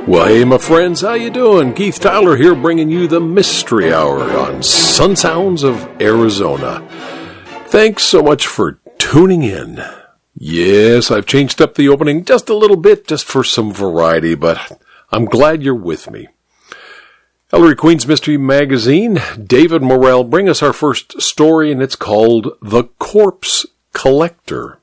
Well, hey, my friends, how you doing? Keith Tyler here, bringing you the Mystery Hour on Sun Sounds of Arizona. Thanks so much for tuning in. Yes, I've changed up the opening just a little bit, just for some variety, but I'm glad you're with me. Ellery Queen's Mystery Magazine, David Morrell, bring us our first story, and it's called The Corpse Collector.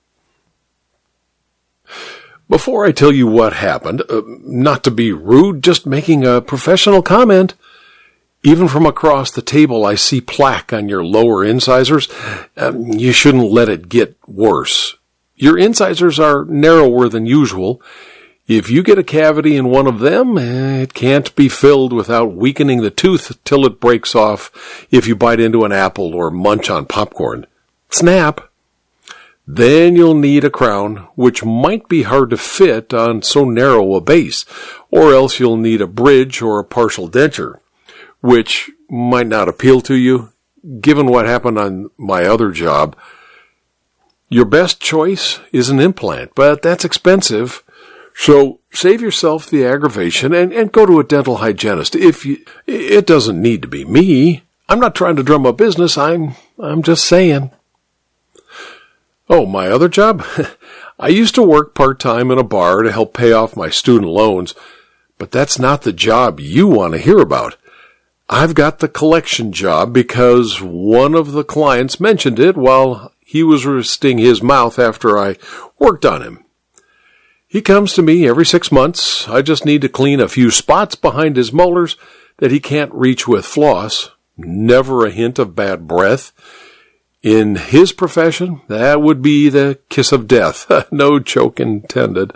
Before I tell you what happened, not to be rude, just making a professional comment. Even from across the table, I see plaque on your lower incisors. You shouldn't let it get worse. Your incisors are narrower than usual. If you get a cavity in one of them, it can't be filled without weakening the tooth till it breaks off if you bite into an apple or munch on popcorn. Snap! Then you'll need a crown, which might be hard to fit on so narrow a base, or else you'll need a bridge or a partial denture, which might not appeal to you, given what happened on my other job. Your best choice is an implant, but that's expensive, so save yourself the aggravation and go to a dental hygienist. It doesn't need to be me. I'm not trying to drum up business, I'm just saying. Oh, my other job? I used to work part-time in a bar to help pay off my student loans, but that's not the job you want to hear about. I've got the collection job because one of the clients mentioned it while he was resting his mouth after I worked on him. He comes to me every 6 months. I just need to clean a few spots behind his molars that he can't reach with floss. Never a hint of bad breath. In his profession, that would be the kiss of death. No joke intended.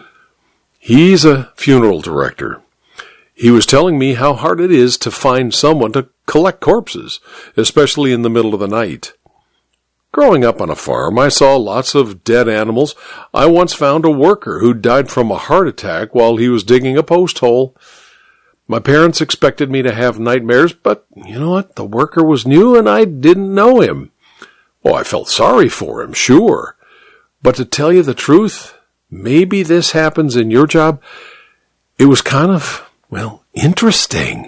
He's a funeral director. He was telling me how hard it is to find someone to collect corpses, especially in the middle of the night. Growing up on a farm, I saw lots of dead animals. I once found a worker who died from a heart attack while he was digging a post hole. My parents expected me to have nightmares, but you know what? The worker was new and I didn't know him. Oh, I felt sorry for him, sure. But to tell you the truth, maybe this happens in your job. It was kind of, interesting.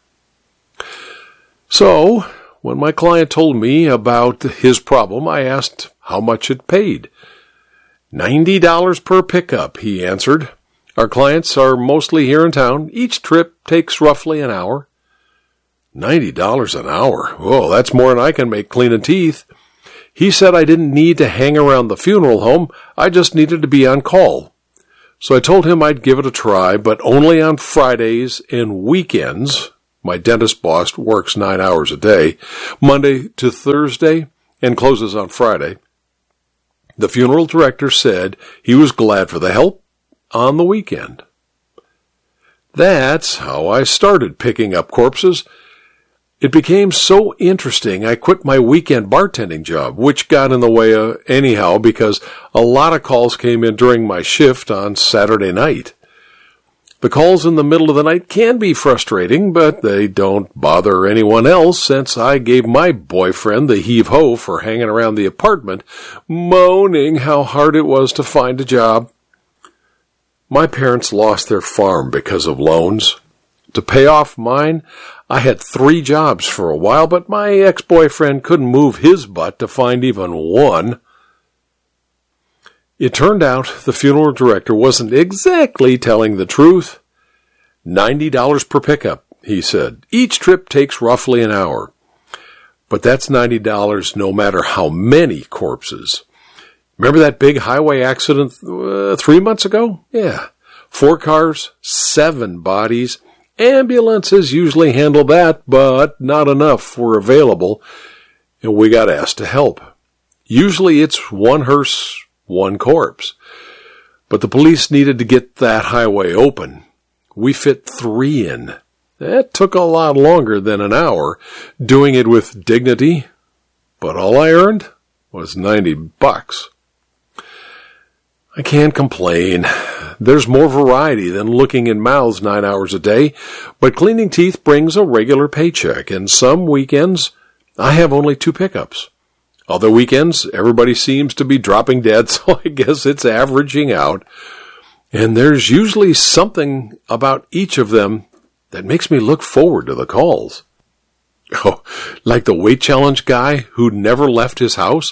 So, when my client told me about his problem, I asked how much it paid. $90 per pickup, he answered. Our clients are mostly here in town. Each trip takes roughly an hour. $90 an hour? Oh, that's more than I can make cleaning teeth. He said I didn't need to hang around the funeral home, I just needed to be on call. So I told him I'd give it a try, but only on Fridays and weekends. My dentist boss works 9 hours a day, Monday to Thursday, and closes on Friday. The funeral director said he was glad for the help on the weekend. That's how I started picking up corpses. It became so interesting, I quit my weekend bartending job, which got in the way anyhow because a lot of calls came in during my shift on Saturday night. The calls in the middle of the night can be frustrating, but they don't bother anyone else since I gave my boyfriend the heave-ho for hanging around the apartment, moaning how hard it was to find a job. My parents lost their farm because of loans. To pay off mine, I had 3 jobs for a while, but my ex-boyfriend couldn't move his butt to find even one. It turned out the funeral director wasn't exactly telling the truth. $90 per pickup, he said. Each trip takes roughly an hour. But that's $90 no matter how many corpses. Remember that big highway accident 3 months ago? Yeah. 4 cars, 7 bodies. Ambulances usually handle that, but not enough were available, and we got asked to help. Usually it's 1 hearse, 1 corpse. But the police needed to get that highway open. We fit 3 in. That took a lot longer than an hour, doing it with dignity, but all I earned was $90. I can't complain. There's more variety than looking in mouths 9 hours a day, but cleaning teeth brings a regular paycheck, and some weekends I have only 2 pickups. Other weekends, everybody seems to be dropping dead, so I guess it's averaging out. And there's usually something about each of them that makes me look forward to the calls. Oh, like the weight challenge guy who never left his house?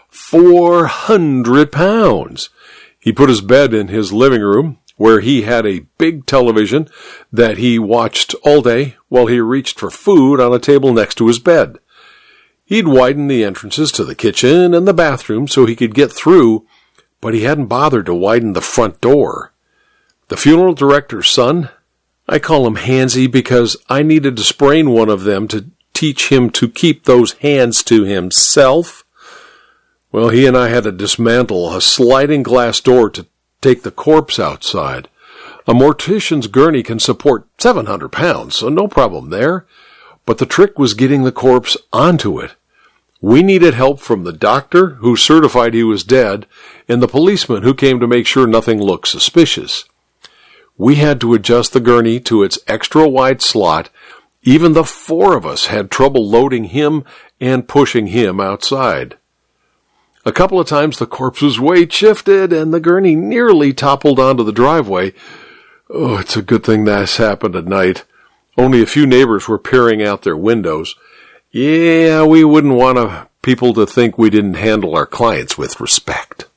400 pounds. He put his bed in his living room, where he had a big television that he watched all day while he reached for food on a table next to his bed. He'd widen the entrances to the kitchen and the bathroom so he could get through, but he hadn't bothered to widen the front door. The funeral director's son, I call him Hansy because I needed to sprain one of them to teach him to keep those hands to himself. Well, he and I had to dismantle a sliding glass door to take the corpse outside. A mortician's gurney can support 700 pounds, so no problem there. But the trick was getting the corpse onto it. We needed help from the doctor, who certified he was dead, and the policeman who came to make sure nothing looked suspicious. We had to adjust the gurney to its extra-wide slot. Even the four of us had trouble loading him and pushing him outside. A couple of times the corpse's weight shifted and the gurney nearly toppled onto the driveway. Oh, it's a good thing this happened at night. Only a few neighbors were peering out their windows. Yeah, we wouldn't want people to think we didn't handle our clients with respect.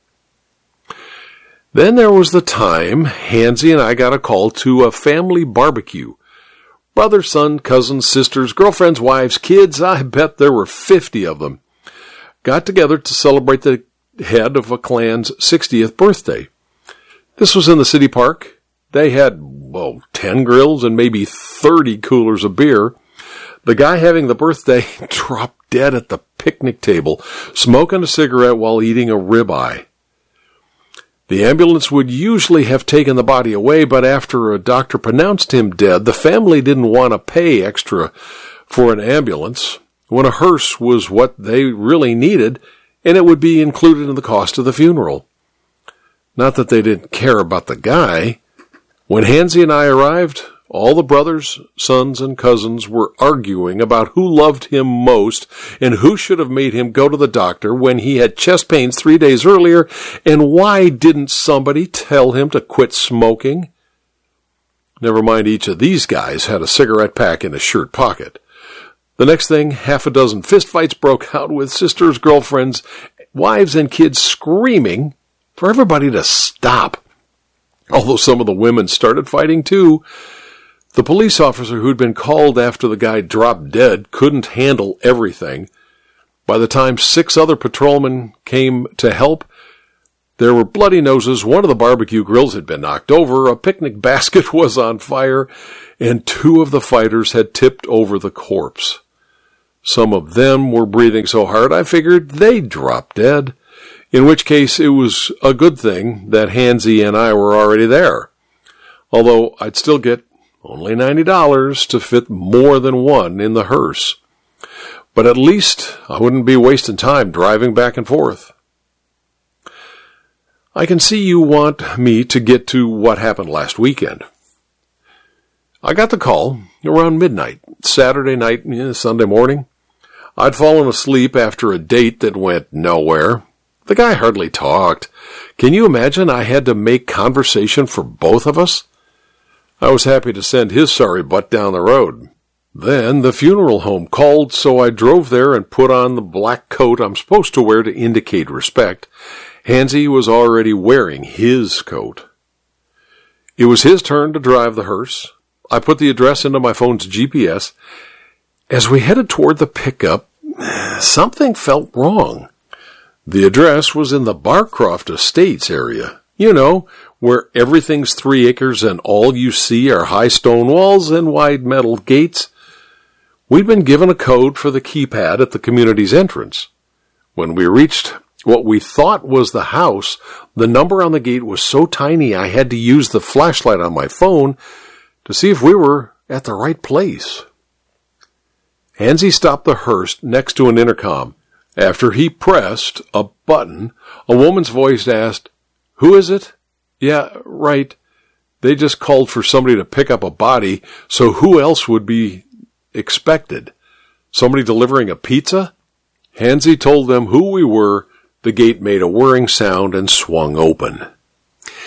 Then there was the time Hansy and I got a call to a family barbecue. Brother, son, cousins, sisters, girlfriends, wives, kids, I bet there were 50 of them, got together to celebrate the head of a clan's 60th birthday. This was in the city park. They had, 10 grills and maybe 30 coolers of beer. The guy having the birthday dropped dead at the picnic table, smoking a cigarette while eating a ribeye. The ambulance would usually have taken the body away, but after a doctor pronounced him dead, the family didn't want to pay extra for an ambulance when a hearse was what they really needed, and it would be included in the cost of the funeral. Not that they didn't care about the guy. When Hansy and I arrived, all the brothers, sons, and cousins were arguing about who loved him most and who should have made him go to the doctor when he had chest pains 3 days earlier, and why didn't somebody tell him to quit smoking? Never mind, each of these guys had a cigarette pack in his shirt pocket. The next thing, half a dozen fistfights broke out with sisters, girlfriends, wives, and kids screaming for everybody to stop. Although some of the women started fighting too. The police officer who'd been called after the guy dropped dead couldn't handle everything. By the time 6 other patrolmen came to help, there were bloody noses, one of the barbecue grills had been knocked over, a picnic basket was on fire, and 2 of the fighters had tipped over the corpse. Some of them were breathing so hard I figured they'd drop dead, in which case it was a good thing that Hansy and I were already there. Although I'd still get only $90 to fit more than one in the hearse. But at least I wouldn't be wasting time driving back and forth. I can see you want me to get to what happened last weekend. I got the call around midnight, Saturday night, Sunday morning. I'd fallen asleep after a date that went nowhere. The guy hardly talked. Can you imagine I had to make conversation for both of us? I was happy to send his sorry butt down the road. Then the funeral home called, so I drove there and put on the black coat I'm supposed to wear to indicate respect. Hansy was already wearing his coat. It was his turn to drive the hearse. I put the address into my phone's GPS. As we headed toward the pickup, something felt wrong. The address was in the Barcroft Estates area. You know, where everything's 3 acres and all you see are high stone walls and wide metal gates. We'd been given a code for the keypad at the community's entrance. When we reached what we thought was the house, the number on the gate was so tiny I had to use the flashlight on my phone to see if we were at the right place. Hansy stopped the hearse next to an intercom. After he pressed a button, a woman's voice asked, "Who is it?" "Yeah, right. They just called for somebody to pick up a body, so who else would be expected? Somebody delivering a pizza?" Hansy told them who we were. The gate made a whirring sound and swung open.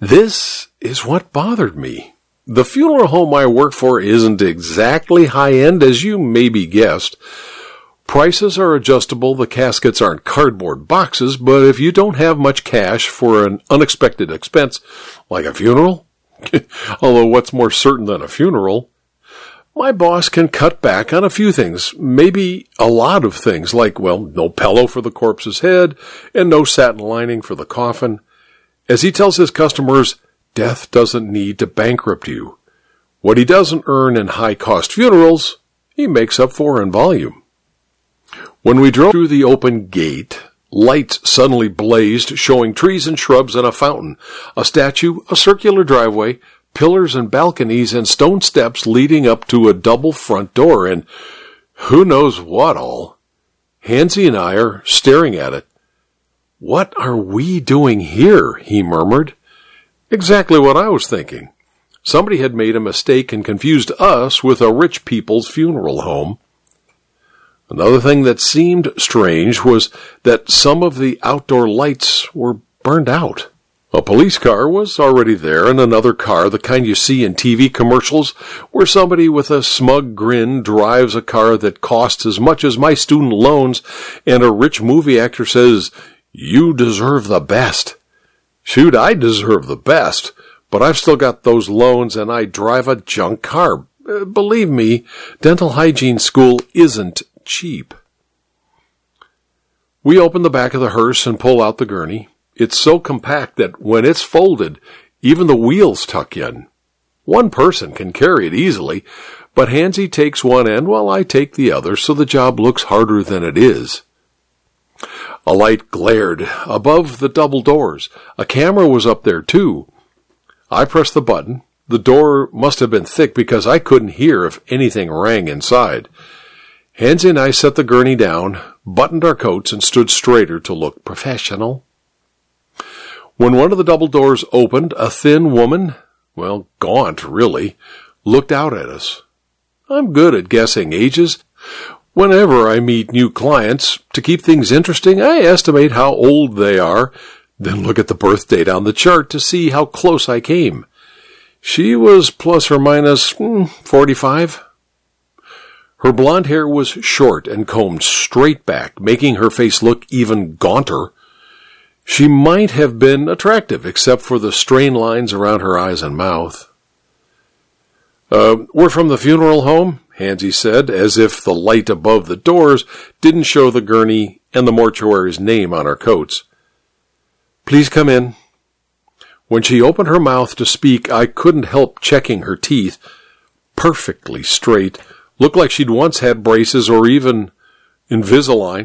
This is what bothered me. The funeral home I work for isn't exactly high-end, as you maybe guessed. Prices are adjustable, the caskets aren't cardboard boxes, but if you don't have much cash for an unexpected expense, like a funeral, although what's more certain than a funeral, my boss can cut back on a few things, maybe a lot of things, like, well, no pillow for the corpse's head and no satin lining for the coffin. As he tells his customers, death doesn't need to bankrupt you. What he doesn't earn in high-cost funerals, he makes up for in volume. When we drove through the open gate, lights suddenly blazed, showing trees and shrubs and a fountain, a statue, a circular driveway, pillars and balconies, and stone steps leading up to a double front door, and who knows what all. Hansy and I are staring at it. "What are we doing here?" he murmured. Exactly what I was thinking. Somebody had made a mistake and confused us with a rich people's funeral home. Another thing that seemed strange was that some of the outdoor lights were burned out. A police car was already there, and another car, the kind you see in TV commercials, where somebody with a smug grin drives a car that costs as much as my student loans, and a rich movie actor says, "You deserve the best." Shoot, I deserve the best, but I've still got those loans and I drive a junk car. Believe me, dental hygiene school isn't cheap. We open the back of the hearse and pull out the gurney. It's so compact that when it's folded, even the wheels tuck in. One person can carry it easily, but Hansy takes one end while I take the other, so the job looks harder than it is. A light glared above the double doors. A camera was up there, too. I pressed the button. The door must have been thick because I couldn't hear if anything rang inside. Hansy and I set the gurney down, buttoned our coats, and stood straighter to look professional. When one of the double doors opened, a thin woman, well, gaunt, really, looked out at us. I'm good at guessing ages. Whenever I meet new clients, to keep things interesting, I estimate how old they are, then look at the birth date on the chart to see how close I came. She was plus or minus 45. Her blonde hair was short and combed straight back, making her face look even gaunter. She might have been attractive, except for the strain lines around her eyes and mouth. We're from the funeral home," Hansy said, as if the light above the doors didn't show the gurney and the mortuary's name on our coats. "Please come in." When she opened her mouth to speak, I couldn't help checking her teeth. Perfectly straight. Looked like she'd once had braces or even Invisalign.